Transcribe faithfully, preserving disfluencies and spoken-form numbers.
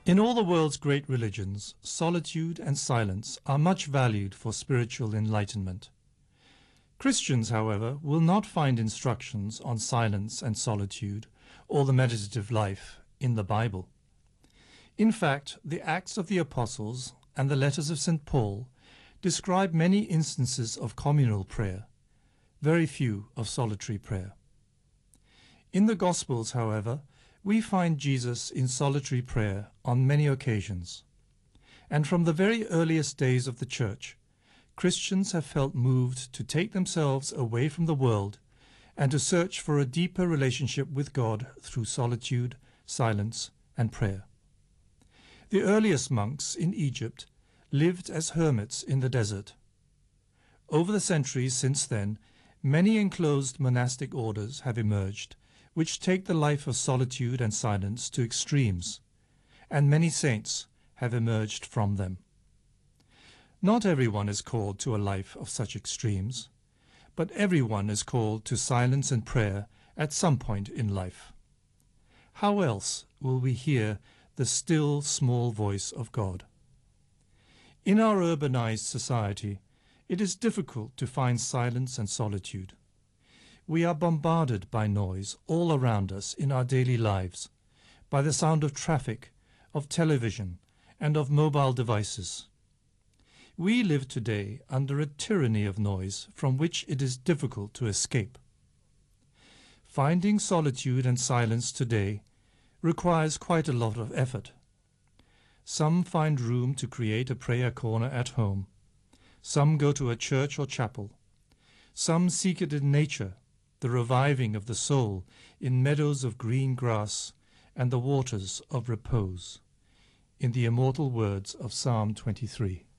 In all the world's great religions, solitude and silence are much valued for spiritual enlightenment. Christians, however, will not find instructions on silence and solitude or the meditative life in the Bible. In fact, the Acts of the Apostles and the letters of Saint Paul describe many instances of communal prayer, very few of solitary prayer. In the Gospels, however, we find Jesus in solitary prayer on many occasions. And from the very earliest days of the Church, Christians have felt moved to take themselves away from the world and to search for a deeper relationship with God through solitude, silence, and prayer. The earliest monks in Egypt lived as hermits in the desert. Over the centuries since then, many enclosed monastic orders have emerged, which take the life of solitude and silence to extremes, and many saints have emerged from them. Not everyone is called to a life of such extremes, but everyone is called to silence and prayer at some point in life. How else will we hear the still small voice of God? In our urbanized society, it is difficult to find silence and solitude. We are bombarded by noise all around us in our daily lives, by the sound of traffic, of television, and of mobile devices. We live today under a tyranny of noise from which it is difficult to escape. Finding solitude and silence today requires quite a lot of effort. Some find room to create a prayer corner at home. Some go to a church or chapel. Some seek it in nature, the reviving of the soul in meadows of green grass and the waters of repose, in the immortal words of Psalm twenty-three.